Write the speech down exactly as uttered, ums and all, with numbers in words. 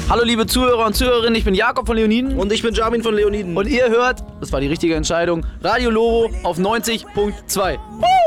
Hallo liebe Zuhörer und Zuhörerinnen, ich bin Jakob von Leoniden. Und ich bin Jamin von Leoniden. Und ihr hört, das war die richtige Entscheidung, Radio Loro auf neunzig Punkt zwei.